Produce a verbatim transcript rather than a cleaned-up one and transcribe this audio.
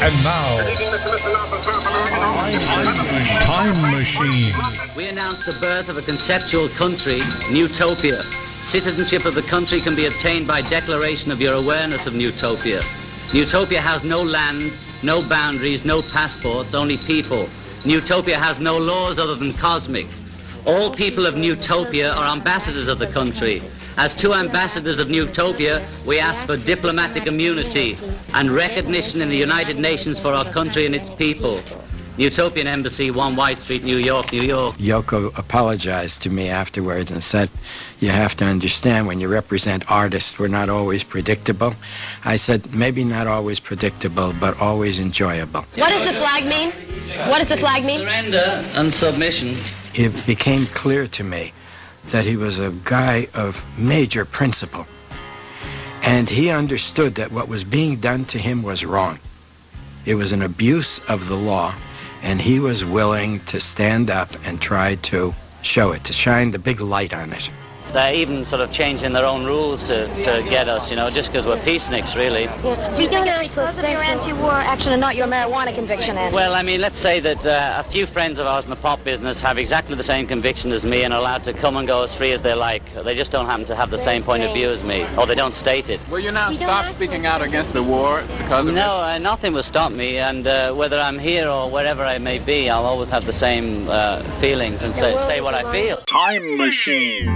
And now, Time Machine. We announced the birth of a conceptual country, Newtopia. Citizenship of the country can be obtained by declaration of your awareness of Newtopia. Newtopia has no land, no boundaries, no passports, only people. Newtopia has no laws other than cosmic. All people of Newtopia are ambassadors of the country. As two ambassadors of Newtopia, we ask for diplomatic immunity and recognition in the United Nations for our country and its people. Newtopian Embassy, one White Street, New York, New York. Yoko apologized to me afterwards and said, you have to understand when you represent artists, we're not always predictable. I said, maybe not always predictable, but always enjoyable. What does the flag mean? What does the flag mean? Surrender and submission. It became clear to me that he was a guy of major principle. And he understood that what was being done to him was wrong. It was an abuse of the law, and he was willing to stand up and try to show it, to shine the big light on it. They're even sort of changing their own rules to, to get us, you know, just because we're peaceniks, really. Yeah. Do you think it's because of your anti-war action and not your marijuana conviction, Andrew? Well, I mean, let's say that uh, a few friends of ours in the pop business have exactly the same conviction as me and are allowed to come and go as free as they like. They just don't happen to have the same point of view as me, or they don't state it. Will you now stop speaking out against the war because of No, this? uh, nothing will stop me, and uh, whether I'm here or wherever I may be, I'll always have the same uh, feelings and say, say what I feel. Time Machine.